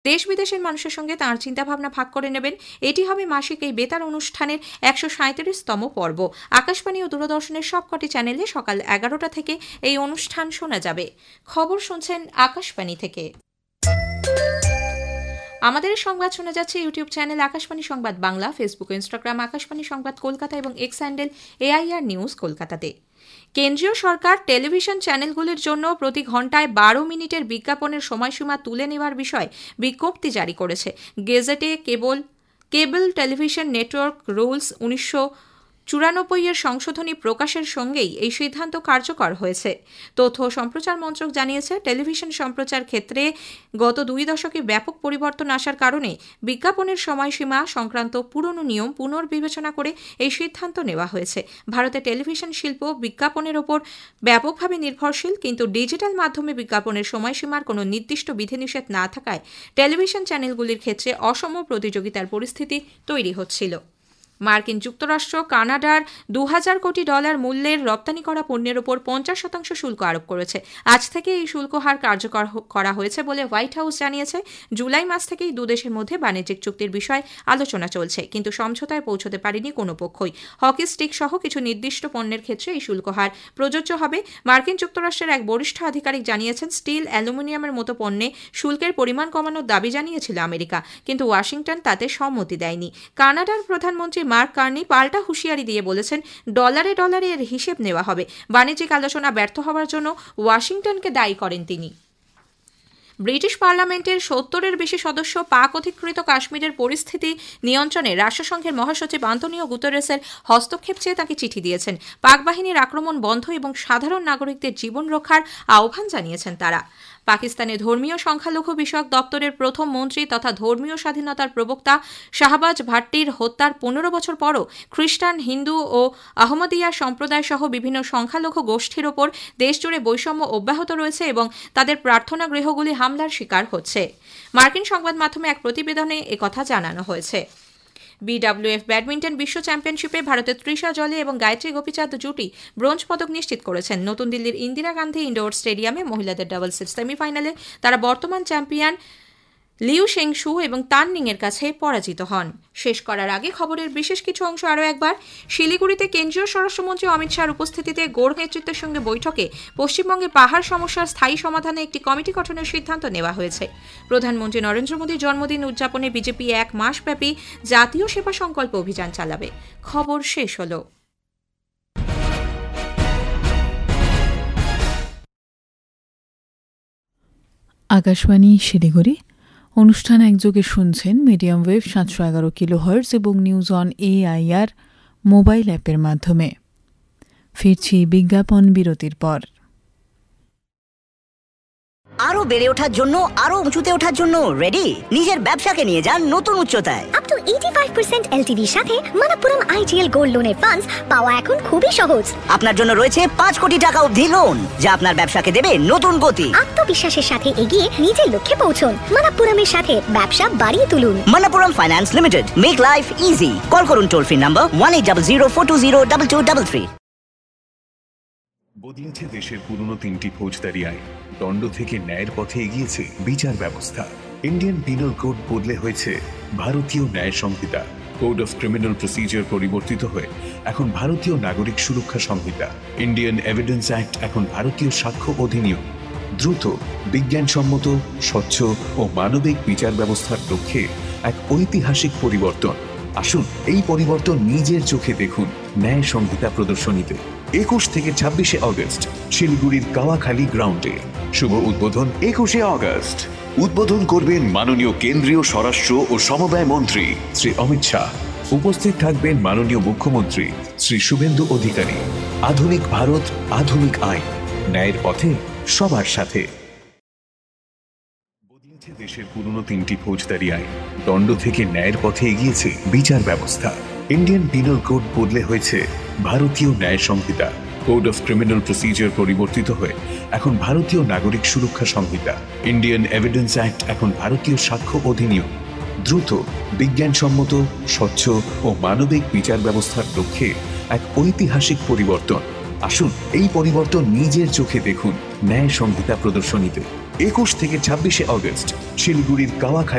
দেশ বিদেশের মানুষের সঙ্গে তাঁর চিন্তাভাবনা ভাগ করে নেবেন। এটি হবে মাসিক এই বেতার অনুষ্ঠানের 137তম পর্ব। আকাশবাণী ও দূরদর্শনের সবকটি চ্যানেলে সকাল 11টা থেকে এই অনুষ্ঠান শোনা যাবে। খবর শুনছেন আকাশবাণী থেকে। আমাদের সংবাদ শোনা যাচ্ছে ইউটিউব চ্যানেল আকাশবাণী সংবাদ বাংলা, ফেসবুক ও ইনস্টাগ্রাম আকাশবাণী সংবাদ কলকাতা এবং এক্স হ্যান্ডেল AIR নিউজ কলকাতাতে। কেন্দ্রীয় সরকার টেলিভিশন চ্যানেলগুলির জন্য প্রতি ঘণ্টায় 12 মিনিটের বিজ্ঞাপনের সময়সীমা তুলে নেওয়ার বিষয়ে বিজ্ঞপ্তি জারি করেছে। গেজেটে কেবল টেলিভিশন নেটওয়ার্ক রুলস 1994 সংশোধনী প্রকাশের সঙ্গেই এই সিদ্ধান্ত কার্যকর হয়েছে। তথ্য ও সম্প্রচার মন্ত্রক জানিয়েছে, টেলিভিশন সম্প্রচার ক্ষেত্রে গত 2 দশকে ব্যাপক পরিবর্তন আসার কারণে বিজ্ঞাপনের সময়সীমা সংক্রান্ত পুরনো নিয়ম পুনর্বিবেচনা করে এই সিদ্ধান্ত নেওয়া হয়েছে। ভারতে টেলিভিশন শিল্প বিজ্ঞাপনের ওপর ব্যাপকভাবে নির্ভরশীল, কিন্তু ডিজিটাল মাধ্যমে বিজ্ঞাপনের সময়সীমার কোনো নির্দিষ্ট বিধিনিষেধ না থাকায় টেলিভিশন চ্যানেলগুলির ক্ষেত্রে অসম প্রতিযোগিতার পরিস্থিতি তৈরি হচ্ছিল। মার্কিন যুক্তরাষ্ট্র কানাডার $2000 কোটি মূল্যের রপ্তানি করা পণ্যের ওপর 50% শুল্ক আরোপ করেছে। আজ থেকে এই শুল্ক হার কার্যকর করা হয়েছে বলে হোয়াইট হাউস জানিয়েছে। জুলাই মাস থেকেই দুদেশের মধ্যে বাণিজ্যিক চুক্তির বিষয়ে আলোচনা চলছে, কিন্তু সমঝোতায় পৌঁছতে পারেনি কোনো পক্ষই। হকি স্টিক সহ কিছু নির্দিষ্ট পণ্যের ক্ষেত্রে এই শুল্ক হার প্রযোজ্য হবে। মার্কিন যুক্তরাষ্ট্রের এক বরিষ্ঠ আধিকারিক জানিয়েছেন, স্টিল, অ্যালুমিনিয়ামের মতো পণ্যে শুল্কের পরিমাণ কমানোর দাবি জানিয়েছিল আমেরিকা, কিন্তু ওয়াশিংটন তাতে সম্মতি দেয়নি। কানাডার প্রধানমন্ত্রী মার্ক কার্নি পাল্টা হুঁশিয়ারি দিয়ে বলেছেন, ডলারে এর হিসেব নেওয়া হবে। বাণিজ্যিক আলোচনা ব্যর্থ হওয়ার জন্য ওয়াশিংটনকে দায়ী করেন তিনি। ব্রিটিশ পার্লামেন্টের 70-এর বেশি সদস্য পাক অধিকৃত কাশ্মীরের পরিস্থিতি নিয়ন্ত্রণে রাষ্ট্রসংঘের মহাসচিব আন্তোনিও গুতেরেসের হস্তক্ষেপ চেয়ে তাকে চিঠি দিয়েছেন। পাক বাহিনীর আক্রমণ বন্ধ এবং সাধারণ নাগরিকদের জীবন রক্ষার আহ্বান জানিয়েছেন তারা। পাকিস্তানের ধর্মীয় সংখ্যালঘু বিষয়ক দপ্তরের প্রথম মন্ত্রী তথা ধর্মীয় স্বাধীনতার প্রবক্তা শাহবাজ ভাট্টির হত্যার 15 বছর পরও খ্রিস্টান, হিন্দু ও আহমদিয়া সম্প্রদায় সহ বিভিন্ন সংখ্যালঘু গোষ্ঠীর ওপর দেশজুড়ে বৈষম্য অব্যাহত রয়েছে এবং তাদের প্রার্থনা গৃহগুলি হামলার শিকার হচ্ছে। মার্কিন সংবাদ মাধ্যমে এক প্রতিবেদনে একথা জানানো হয়েছে। BWF ব্যাডমিন্টন বিশ্ব চ্যাম্পিয়নশিপে ভারতের তৃষা জলি এবং গায়ত্রী গোপীচাঁদ জুটি ব্রোঞ্জ পদক নিশ্চিত করেছেন। নতুন দিল্লির ইন্দিরা গান্ধী ইনডোর স্টেডিয়ামে মহিলাদের ডাবলসের সেমিফাইনালে তারা বর্তমান চ্যাম্পিয়ন লিউ শেংশু এবং তাননিং এর কাছে পরাজিত হন। শেষ করার আগে খবরের বিশেষ কিছু অংশ আরও একবার। শিলিগুড়িতে কেন্দ্রীয় স্বরাষ্ট্রমন্ত্রী অমিত শাহর উপস্থিতিতে গৌড় নেতৃত্বের সঙ্গে বৈঠকে পশ্চিমবঙ্গে পাহাড় সমস্যার স্থায়ী সমাধানে একটি কমিটি গঠনের সিদ্ধান্ত নেওয়া হয়েছে। প্রধানমন্ত্রী নরেন্দ্র মোদীর জন্মদিন উদযাপনে বিজেপি 1 মাসব্যাপী জাতীয় সেবা সংকল্প অভিযান চালাবে। খবর শেষ হল। আকাশবাণী শিলিগুড়ি অনুষ্ঠান একযোগে শুনছেন মিডিয়াম ওয়েভ 711 কিলোহার্টজ এবং নিউজ অন AIR মোবাইল অ্যাপের মাধ্যমে। ফিরছি বিজ্ঞাপন বিরতির পর। আরো বেড়ে ওঠার জন্য, আরো উঁচুতে ওঠার জন্য রেডি? নিজের ব্যবসাকে নিয়ে যান নতুন উচ্চতায়। আপ টু 85% LTV সাথে মনপ্পুরম IGL গোল্ড লোনের ফান্ডস পাওয়া এখন খুবই সহজ। আপনার জন্য রয়েছে 5 কোটি টাকা অবধি লোন, যা আপনার ব্যবসাকে দেবে নতুন গতি। আত্মবিশ্বাসের সাথে এগিয়ে নিজের লক্ষ্যে পৌঁছুন। মনপ্পুরমের সাথে ব্যবসা বাড়িয়ে তুলুন। Manappuram finance limited, make life easy. Call করুন টোল ফ্রি নাম্বার 180042022233। বদলেছে দেশের পুরনো 3টি ফৌজদারি আইন। দণ্ড থেকে ন্যায়ের পথে এগিয়েছে বিচার ব্যবস্থা। ইন্ডিয়ান পিনাল কোড বদলে হয়েছে ভারতীয় ন্যায় সংহিতা। কোড অফ ক্রিমিনাল প্রসিজার পরিবর্তিত হয়ে এখন ভারতীয় নাগরিক সুরক্ষা সংহিতা। ইন্ডিয়ান এভিডেন্স অ্যাক্ট এখন ভারতীয় সাক্ষ্য অধিনিয়ম। দ্রুত, বিজ্ঞানসম্মত, স্বচ্ছ ও মানবিক বিচার ব্যবস্থার লক্ষ্যে এক ঐতিহাসিক পরিবর্তন। আসুন এই পরিবর্তন নিজের চোখে দেখুন ন্যায় সংহিতা প্রদর্শনীতে। 21 থেকে 26 আগস্ট শিলিগুড়ির কাওয়াখালী গ্রাউন্ডে। শুভ উদ্বোধন 21 আগস্ট। উদ্বোধন করবেন মাননীয় কেন্দ্রীয় স্বরাষ্ট্র ও সমবায় মন্ত্রী শ্রী অমিত শাহ। উপস্থিত থাকবেন মাননীয় মুখ্যমন্ত্রী শ্রী শুভেন্দু অধিকারী। আধুনিক ভারত, আধুনিক আইন, ন্যায়ের পথে সবার সাথে। বদলেছে দেশের পুরনো 3টি ফৌজদারি আইন। দণ্ড থেকে ন্যায়ের পথে এগিয়েছে বিচার ব্যবস্থা। ইন্ডিয়ান পিনাল কোড বদলে হয়েছে ভারতীয় ন্যায় সংহিতা। কোড অফ ক্রিমিনাল প্রসিজার পরিবর্তিত হয়ে এখন ভারতীয় নাগরিক সুরক্ষা সংহিতা। ইন্ডিয়ান এভিডেন্স অ্যাক্ট এখন ভারতীয় সাক্ষ্য অধিনিয়ম। দ্রুত, বিজ্ঞানসম্মত, স্বচ্ছ ও মানবিক বিচার ব্যবস্থার লক্ষ্যে এক ঐতিহাসিক পরিবর্তন। আসুন এই পরিবর্তন নিজের চোখে দেখুন ন্যায় সংহিতা প্রদর্শনীতে। 21 থেকে 26 আগস্ট শিলিগুড়ির কাওয়াখালী